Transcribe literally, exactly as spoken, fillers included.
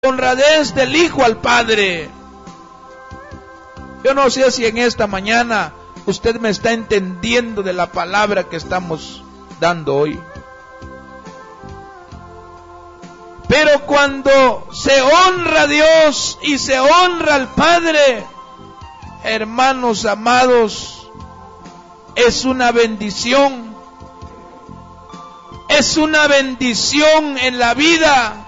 honradez del Hijo al Padre. Yo no sé si en esta mañana usted me está entendiendo de la palabra que estamos dando hoy. Pero cuando se honra a Dios y se honra al Padre, hermanos amados, es una bendición. Es una bendición en la vida.